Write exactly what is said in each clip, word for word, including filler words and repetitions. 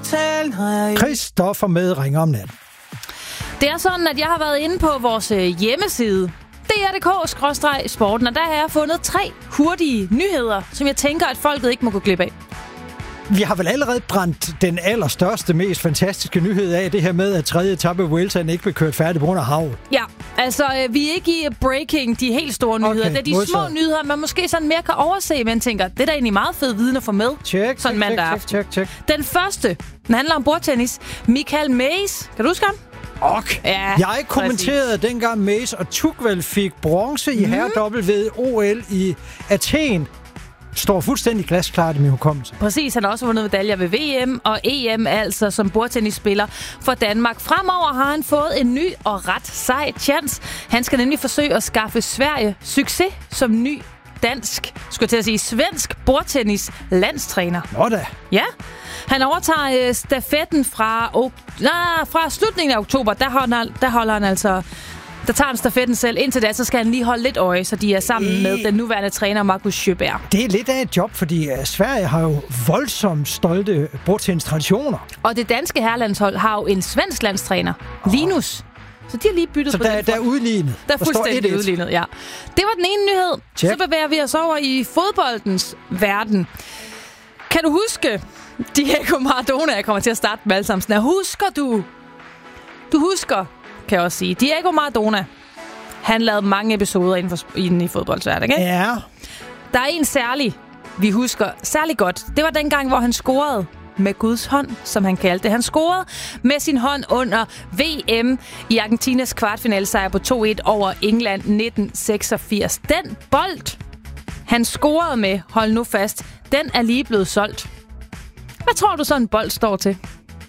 aftalen har jeg... Christoffer med ringer om natten. Det er sådan, at jeg har været inde på vores hjemmeside, D R punktum D K skråstreg sporten, og der har jeg fundet tre hurtige nyheder, som jeg tænker, at folket ikke må gå glip af. Vi har vel allerede brændt den allerstørste, mest fantastiske nyhed af, det her med, at tredje etape af Vueltaen ikke blev kørt færdig på grund af havl. Ja, altså øh, vi er ikke i breaking, de helt store nyheder. Okay, det er de modtaget. små nyheder, man måske sådan mere kan overse, men tænker, det er da egentlig meget fed viden at få med. Check, sådan check, mandag check, aften. check, check. Den første, den handler om bordtennis. Michael Mays, kan du huske ham? Ok. Ja, jeg kommenterede dengang Mays og Tugvel fik bronze i Mhm. herredobbelt ved O L i Athen. Står fuldstændig glasklart i min hukommelse. Præcis, han har også vundet medaljer ved V M og E M, altså som bordtennisspiller for Danmark. Fremover har han fået en ny og ret sej chance. Han skal nemlig forsøge at skaffe Sverige succes som ny dansk, skulle jeg til at sige, svensk bordtennis landstræner. Nå da. Ja, han overtager øh, stafetten fra, ok- nah, fra slutningen af oktober. Der holder, der holder han altså... Der tager han stafetten selv. Indtil da, så skal han lige holde lidt øje, så de er sammen med den nuværende træner, Markus Sjöberg. Det er lidt af et job, fordi uh, Sverige har jo voldsomt stolte bordtennis-traditioner. Og det danske herrelandshold har jo en svensk landstræner, oh. Linus. Så de har lige byttet så på der, den. der er udlignet. Der er fuldstændig udlignet, ja. Det var den ene nyhed. Check. Så bevæger vi os over i fodboldens verden. Kan du huske Diego Maradona? Jeg kommer til at starte med alle sammen. Sådan, husker du? Du husker, kan jeg også sige. Diego Maradona. Han lavede mange episoder inden, for, inden i fodboldsverdenen, ikke? Ja. Der er en særlig, vi husker særlig godt. Det var den gang, hvor han scorede med Guds hånd, som han kaldte det. Han scorede med sin hånd under V M i Argentinas kvartfinalesejr på to et over England nitten seksogfirs. Den bold, han scorede med, hold nu fast, den er lige blevet solgt. Hvad tror du så en bold står til?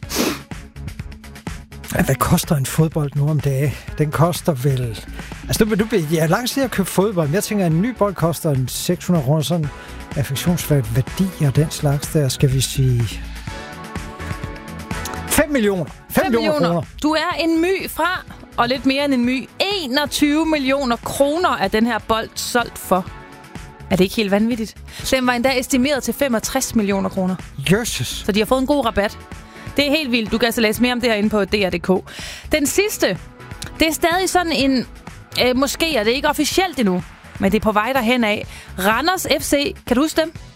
Hvad koster en fodbold nu om dagen? Den koster vel... Altså, du, du, jeg er langt siden at købe fodbold, men jeg tænker, at en ny bold koster en seks hundrede kroner, sådan affektionsværd værdi og den slags der, skal vi sige... fem millioner. fem millioner kroner. Du er en my fra, og lidt mere end en my, enogtyve millioner kroner er den her bold solgt for. Er det ikke helt vanvittigt? Den var endda estimeret til femogtres millioner kroner. Jesus. Så de har fået en god rabat. Det er helt vildt. Du kan altså læse mere om det her inde på D R punktum D K. Den sidste, det er stadig sådan en... Øh, måske er det ikke officielt endnu, men det er på vej derhen af. Randers F C, kan du huske dem?